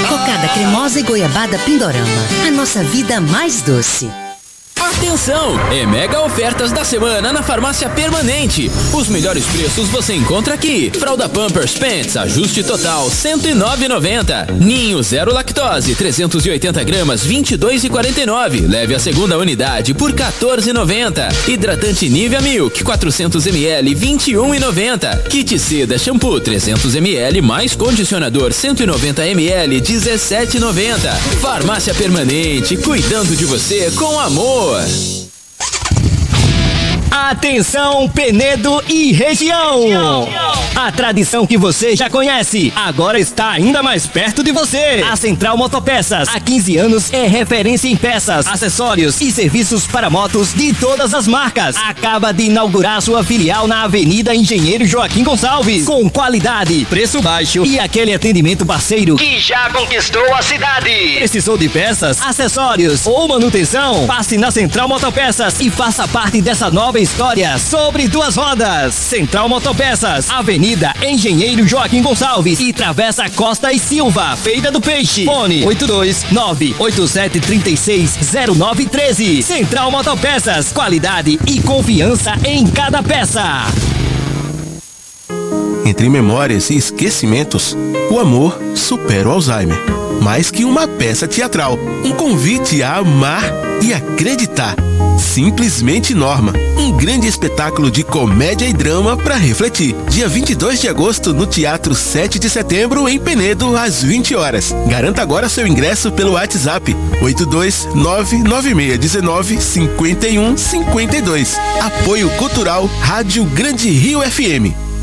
Cocada cremosa e goiabada Pindorama. A nossa vida mais doce. Atenção! É mega ofertas da semana na Farmácia Permanente. Os melhores preços você encontra aqui. Fralda Pampers Pants, ajuste total, R$109,90. Ninho zero lactose, 380 gramas, R$22,49. Leve a segunda unidade por R$14,90. Hidratante Nivea Milk, 400 ml, R$21,90. Kit Seda Shampoo, 300 ml, mais condicionador, 190 ml, R$17,90. Farmácia Permanente, cuidando de você com amor. Atenção, Penedo e região! A tradição que você já conhece, agora está ainda mais perto de você. A Central Motopeças, há 15 anos, é referência em peças, acessórios e serviços para motos de todas as marcas. Acaba de inaugurar sua filial na Avenida Engenheiro Joaquim Gonçalves, com qualidade, preço baixo e aquele atendimento parceiro que já conquistou a cidade. Precisou de peças, acessórios ou manutenção? Passe na Central Motopeças e faça parte dessa nova história sobre duas rodas. Central Motopeças, Avenida Engenheiro Joaquim Gonçalves e Travessa Costa e Silva, Feira do Peixe. Fone 82987360913. Central Motopeças, qualidade e confiança em cada peça. Entre memórias e esquecimentos, o amor supera o Alzheimer. Mais que uma peça teatral, um convite a amar e acreditar. Simplesmente Norma, um grande espetáculo de comédia e drama para refletir. Dia 22 de agosto no Teatro 7 de Setembro, em Penedo, às 20 horas. Garanta agora seu ingresso pelo WhatsApp 82996195152. Apoio Cultural Rádio Grande Rio FM.